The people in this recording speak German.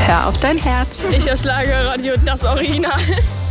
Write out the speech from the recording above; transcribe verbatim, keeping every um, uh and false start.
Hör auf dein Herz. Ich aus Schlagerradio, das Original.